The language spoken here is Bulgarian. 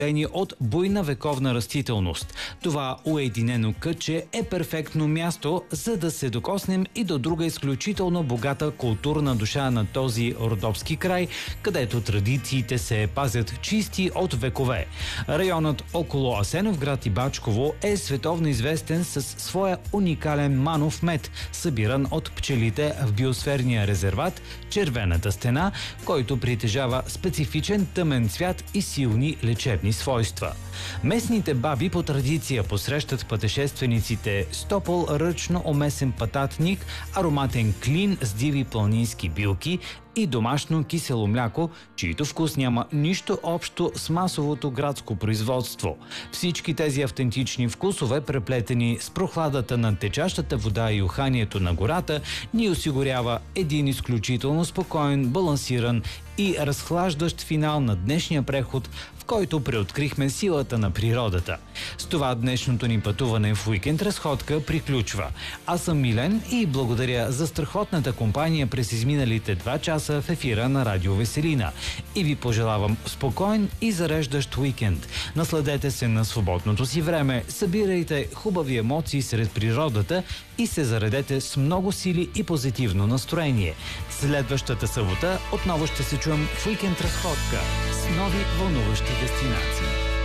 от буйна вековна растителност. Това уединено кътче е перфектно място, за да се докоснем и до друга изключително богата културна душа на този родопски край, където традициите се пазят чисти от векове. Районът около Асеновград и Бачково е световно известен със своя уникален манов мед, събиран от пчелите в биосферния резерват Червената стена, който притежава специфичен тъмен цвят и силни лечебни свойства. Местните баби по традиция посрещат пътешествениците с топъл ръчно омесен пататник, ароматен клин с диви планински билки и домашно кисело мляко, чието вкус няма нищо общо с масовото градско производство. Всички тези автентични вкусове, преплетени с прохладата на течащата вода и уханието на гората, ни осигурява един изключително спокоен, балансиран и разхлаждащ финал на днешния преход, в който преоткрихме силата на природата. С това днешното ни пътуване в уикенд разходка приключва. Аз съм Милен и благодаря за страхотната компания през изминалите 2 часа в ефира на Радио Веселина. И ви пожелавам спокоен и зареждащ уикенд. Насладете се на свободното си време, събирайте хубави емоции сред природата и се заредете с много сили и позитивно настроение. Следващата събота отново ще се чуем в уикенд разходка с нови вълнуващи дестинации.